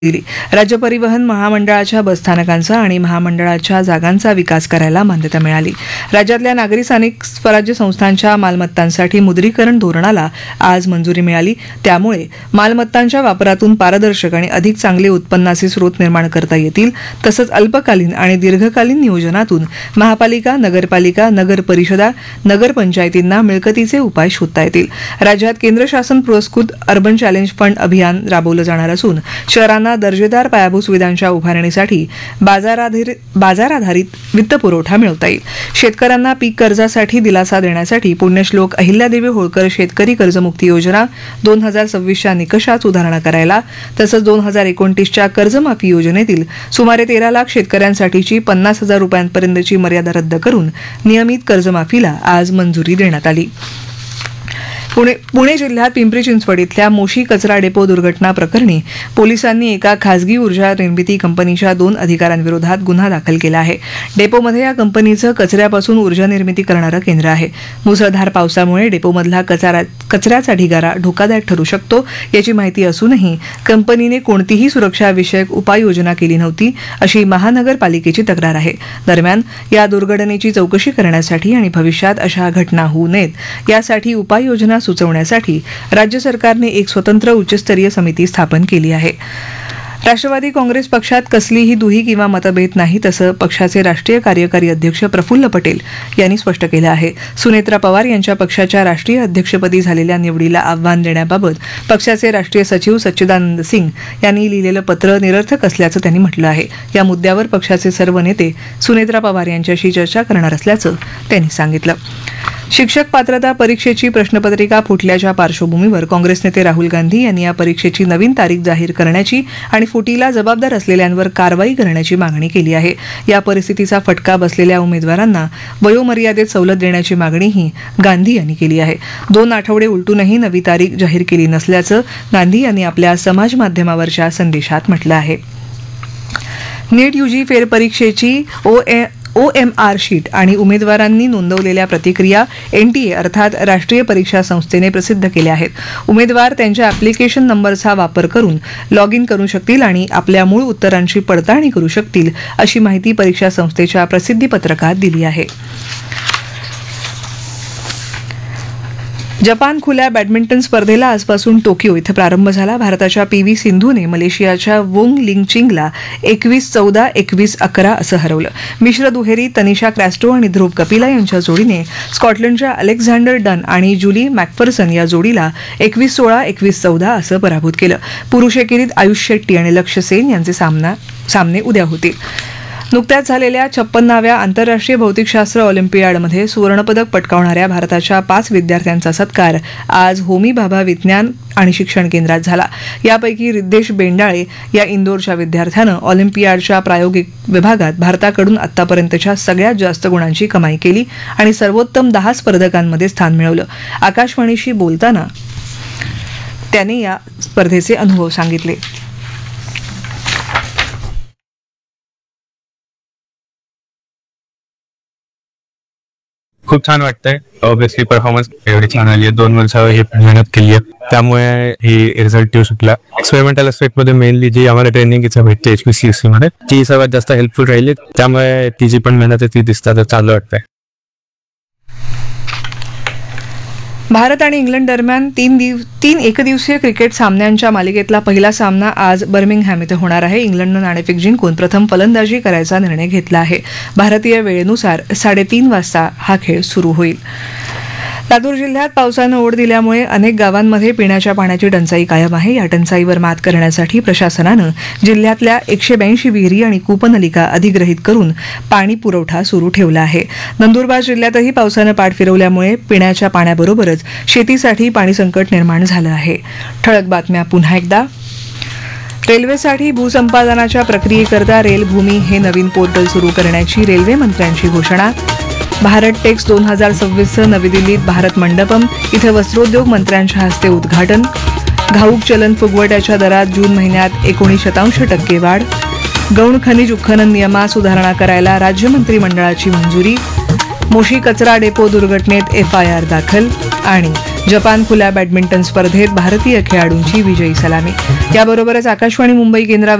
दिली. राज्य परिवहन महामंडळाच्या बसस्थानकांचा आणि महामंडळाच्या जागांचा विकास करायला मान्यता मिळाली. राज्यातल्या नागरी स्थानिक स्वराज्य संस्थांच्या मालमत्तांसाठी मुद्रीकरण धोरणाला आज मंजुरी मिळाली. त्यामुळे मालमत्तांच्या वापरातून पारदर्शक आणि अधिक चांगले उत्पन्नाचे स्रोत निर्माण करता येतील. तसंच अल्पकालीन आणि दीर्घकालीन नियोजनातून महापालिका, नगरपालिका, नगर परिषदा, नगरपंचायतींना मिळकतीचे उपाय शोधता येतील. राज्यात केंद्र शासन पुरस्कृत अर्बन चॅलेंज फंड अभियान राबवलं जाणार असून शहरांना दर्जेदार पायाभूत सुविधांच्या उभारणीसाठी बाजाराधारित वित्तपुरवठा मिळवता येईल. शेतकऱ्यांना पीक कर्जासाठी दिलासा देण्यासाठी पुण्यश्लोक अहिल्यादेवी होळकर शेतकरी कर्जमुक्ती योजना 2026च्या निकषात सुधारणा करायला तसंच 2029च्या कर्जमाफी योजनेतील सुमारे 13 लाख शेतकऱ्यांसाठीची 50,000 रुपयांपर्यंतची मर्यादा रद्द करून नियमित कर्जमाफीला आज मंजुरी देण्यात आली. पुणे जिल्ह्यात पिंपरी चिंचवड इथल्या मोशी कचरा डेपो दुर्घटना प्रकरणी पोलिसांनी एका खासगी ऊर्जा निर्मिती कंपनीच्या 2 अधिकाऱ्यांविरोधात गुन्हा दाखल केला आहे. डेपोमध्ये या कंपनीचं कचऱ्यापासून ऊर्जा निर्मिती करणारं केंद्र आहे. मुसळधार पावसामुळे डेपोमधला कचऱ्याचा ढिगारा धोकादायक ठरू शकतो याची माहिती असूनही कंपनीने कोणतीही सुरक्षाविषयक उपाययोजना केली नव्हती अशी महानगरपालिकेची तक्रार आहे. दरम्यान या दुर्घटनेची चौकशी करण्यासाठी आणि भविष्यात अशा घटना होऊ नयेत यासाठी उपाययोजना सुचवण्यासाठी राज्य सरकारने एक स्वतंत्र उच्चस्तरीय समिती स्थापन केली आहे. राष्ट्रवादी काँग्रेस पक्षात कसलीही दुही किंवा मतभेद नाही असं पक्षाचे राष्ट्रीय कार्यकारी अध्यक्ष प्रफुल्ल पटेल यांनी स्पष्ट केलं आहे. सुनेत्रा पवार यांच्या पक्षाच्या राष्ट्रीय अध्यक्षपदी झालेल्या निवडीला आव्हान देण्याबाबत पक्षाचे राष्ट्रीय सचिव सच्चिदानंद सिंग यांनी लिहिलेलं पत्र निरर्थक असल्याचं त्यांनी म्हटलं आहे. या मुद्द्यावर पक्षाचे सर्व नेते सुनेत्रा पवार यांच्याशी चर्चा करणार असल्याचं त्यांनी सांगितलं. शिक्षक पात्रता परीक्षेची प्रश्नपत्रिका फुटल्याच्या पार्श्वभूमीवर काँग्रेस नेते राहुल गांधी यांनी या परीक्षेची नवीन तारीख जाहीर करण्याची आणि फुटीला जबाबदार असलेल्यांवर कारवाई करण्याची मागणी केली आहे. या परिस्थितीचा फटका बसलेल्या उमेदवारांना वयोमर्यादेत सवलत देण्याची मागणीही गांधी यांनी केली आहे. 2 आठवडे उलटूनही नवी तारीख जाहीर केली नसल्याचं गांधी यांनी आपल्या समाज माध्यमावरच्या संदेशात म्हटलं आहे. नीट यूजी फेरपरीक्षेची OMR शीट आणि उमेदवारांनी नोंदवलेल्या प्रतिक्रिया NTA अर्थात राष्ट्रीय परीक्षा संस्थेने प्रसिद्ध केल्या आहेत. उमेदवार त्यांच्या ॲप्लिकेशन नंबरचा वापर करून लॉग इन करू शकतील आणि आपल्या मूळ उत्तरांची पडताळणी करू शकतील अशी माहिती परीक्षा संस्थेच्या प्रसिद्धीपत्रकात दिली आहे. जपान खुल्या बॅडमिंटन स्पर्धेला आजपासून टोकियो इथं प्रारंभ झाला. भारताच्या PV सिंधूने मलेशियाच्या वोंग लिंगचिंगला 21-14, 21-11 असं हरवलं. मिश्र दुहेरी तनिषा क्रॅस्टो आणि ध्रुव कपिला यांच्या जोडीने स्कॉटलंडच्या अलेक्झांडर डन आणि जुली मॅकफर्सन या जोडीला 21-16, 21-14 असं पराभूत केलं. पुरुष एकेरीत आयुष शेट्टी आणि लक्ष्य सेन यांचे सामने उद्या होतील. नुकत्याच झालेल्या 56व्या आंतरराष्ट्रीय भौतिकशास्त्र ऑलिम्पियाडमध्ये सुवर्णपदक पटकावणाऱ्या भारताच्या 5 विद्यार्थ्यांचा सत्कार आज होमी भाभा विज्ञान आणि शिक्षण केंद्रात झाला. यापैकी रिद्देश बेंडाळे या इंदोरच्या विद्यार्थ्यानं ऑलिम्पियाडच्या प्रायोगिक विभागात भारताकडून आतापर्यंतच्या सगळ्यात जास्त गुणांची कमाई केली आणि सर्वोत्तम 10 स्पर्धकांमध्ये स्थान मिळवलं. आकाशवाणीशी बोलताना त्याने या स्पर्धेचे अनुभव सांगितले. खूप छान वाटतंय. ऑब्व्हियसली परफॉर्मन्स एवढी छान आली आहे. 2 वर्ष ही मेहनत केली आहे, त्यामुळे ही रिझल्ट येऊ शकला. एक्सपेरिमेंटल एस्पेक्ट मध्ये मेनली जी आम्हाला ट्रेनिंग भेटते HPCSC मध्ये ती सर्वात जास्त हेल्पफुल राहिली. त्यामुळे ती जी पण मेहनत आहे ती दिसतात चालू वाटतंय. भारत आणि इंग्लंड दरम्यान 3 एकदिवसीय क्रिकेट सामन्यांच्या मालिकेतला पहिला सामना आज बर्मिंगहॅम इथं होणार आहे. इंग्लंडनं नाणेफेक जिंकून प्रथम फलंदाजी करायचा निर्णय घेतला आहे. भारतीय वेळेनुसार 3:30 वाजता हा खेळ सुरू होईल. लातूर जिल्ह्यात पावसानं ओढ दिल्यामुळे अनेक गावांमध्ये पिण्याच्या पाण्याची टंचाई कायम आहे. या टंचाईवर मात करण्यासाठी प्रशासनानं जिल्ह्यातल्या 182 विहिरी आणि कूपनलिका अधिग्रहित करून पाणी पुरवठा सुरू ठेवला आहे. नंदुरबार जिल्ह्यातही पावसानं पाठ फिरवल्यामुळे पिण्याच्या पाण्याबरोबरच शेतीसाठी पाणी संकट निर्माण झालं आहे. ठळक बातम्या पुन्हा एकदा. रेल्वेसाठी भूसंपादनाच्या प्रक्रियेकरता रेल भूमी हे नवीन पोर्टल सुरू करण्याची रेल्वे मंत्र्यांची घोषणा. भारत टेक्स 2026चं नवी दिल्लीत भारत मंडपम इथं वस्त्रोद्योग मंत्र्यांच्या हस्ते उद्घाटन. घाऊक चलन फुगवट्याच्या दरात जून महिन्यात 19% वाढ. गौण खनिज उत्खनन नियमात सुधारणा करायला राज्य मंत्रिमंडळाची मंजुरी. मोशी कचरा डेपो दुर्घटनेत FIR दाखल आणि जपान खुल्या बॅडमिंटन स्पर्धेत भारतीय खेळाडूंची विजयी सलामी. याबरोबरच आकाशवाणी मुंबई केंद्रावर